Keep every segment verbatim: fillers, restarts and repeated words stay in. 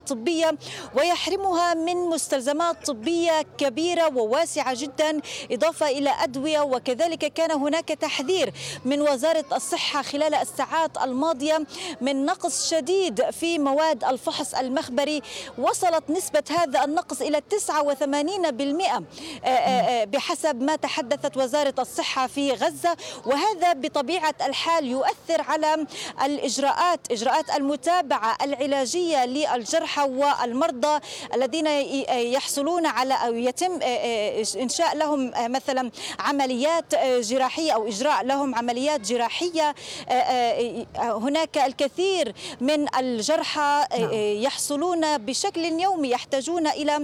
طبية ويحرمها من مستلزمات طبية كبيرة وواسعة جدا، إضافة إلى أدوية. وكذلك كان هناك تحذير من وزارة الصحة خلال الساعات الماضية من نقص شديد في مواد الفحص المخبري. وصلت نسبة هذا النقص إلى تسعة وثمانين بالمئة بحسب ما تحدثت وزارة الصحة في غزة، وهذا بطبيعة الحال يؤثر على الإجراءات إجراءات المتابعة العلاجية للجرحى والمرضى الذين يحصلون على أو يتم إنشاء لهم مثلا عمليات جراحية أو إجراء لهم عمليات جراحية. هناك الكثير من الجرحى يحصلون بشكل يومي، يحتاجون إلى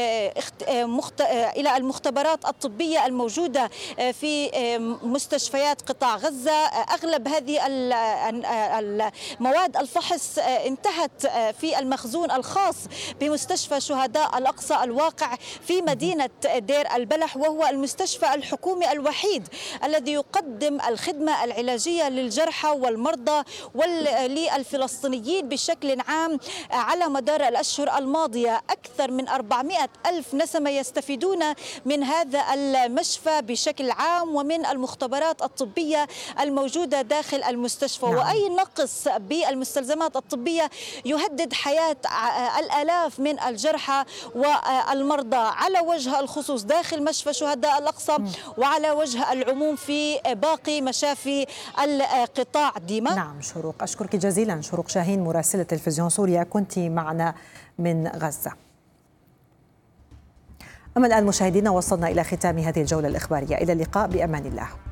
إلى المختبرات الطبية الموجودة في مستشفيات قطاع غزة. أغلب هذه المواد الفحص انتهت في المخزون الخاص بمستشفى شهداء الأقصى الواقع في مدينة دير البلح، وهو المستشفى الحكومي الوحيد الذي يقدم الخدمة العلاجية للجرحى والمرضى وللفلسطينيين بشكل عام. على مدار الأشهر الماضية أكثر من أربعمئة ألف نسمة يستفيدون من هذا المشفى بشكل عام ومن المختبرات الطبية الموجودة داخل المستشفى. نعم. وأي نقص بالمستلزمات الطبية يهدد حياة الآلاف من الجرحى والمرضى على وجه الخصوص داخل مشفى شهداء الأقصى م. وعلى وجه العموم في باقي مشافي القطاع. ديما. نعم شروق، أشكرك جزيلا. شروق شاهين مراسلة تلفزيون سوريا كنت معنا من غزة. أما الآن مشاهدينا وصلنا إلى ختام هذه الجولة الإخبارية، إلى اللقاء بأمان الله.